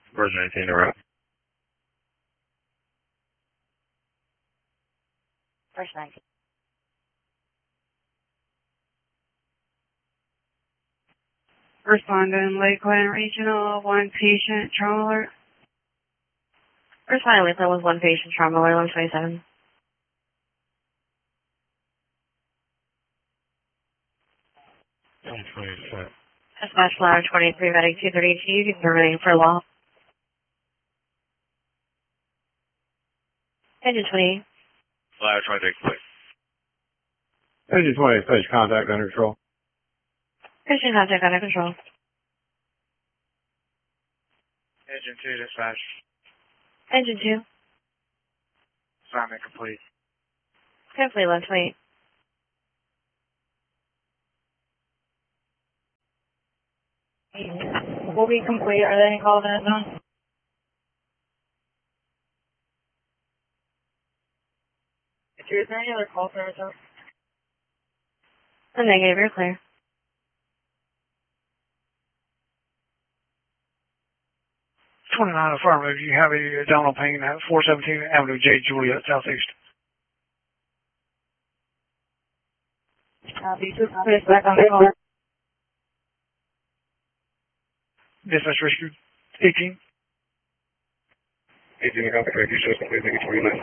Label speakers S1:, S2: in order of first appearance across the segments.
S1: First 19 around.
S2: First 19.
S3: Responding Lakeland Regional, one patient, trauma alert.
S2: Responding Lakeland with one patient, trauma alert, 127. Dispatch ladder 23, medic 232, you can remain for law. Engine 20.
S1: Ladder 23, please.
S4: Engine 20, stage contact under control.
S2: Christian contact under control.
S5: Engine 2, dispatch.
S2: Engine 2.
S5: Assignment complete.
S2: Complete, 128.
S3: Will be complete. Are there any calls in that zone? Is there any other call service out?
S2: A negative, you're clear.
S5: Affirmative. You have a abdominal pain at 417 Avenue J, Juliet, Southeast.
S3: Please back on the call.
S5: Dispatch rescue 18.
S1: 18 contact, you should complete, make it 29.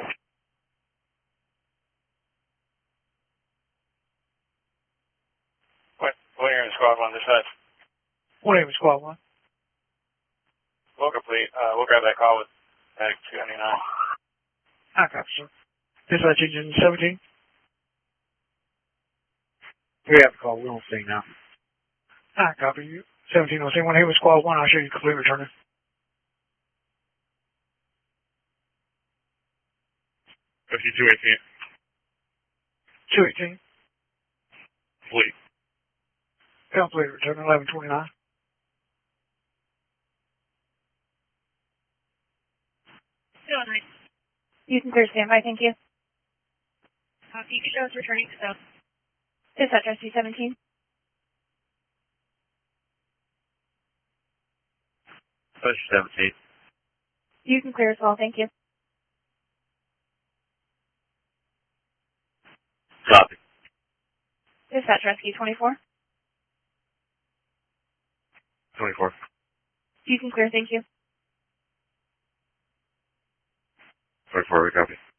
S6: What are you in squad 1 dispatch?
S5: What name is squad 1?
S6: We'll complete. We'll grab that call with medic 299.
S5: I copy, sir. Dispatch engine 17.
S4: We have a call. We don't see now.
S5: I copy you. 17 on scene. When he was squad 1, I'll show you complete returning.
S1: Rescue 218.
S5: 218.
S1: Complete.
S5: Complete returning 1129.
S3: You can clear standby, thank you.
S2: Copy, shows returning to south.
S3: Dispatch rescue 17.
S1: Push 17.
S3: You can clear as well, thank you.
S1: Copy.
S3: Dispatch rescue 24.
S1: 24.
S3: You can clear, thank you.
S1: 24, we copy.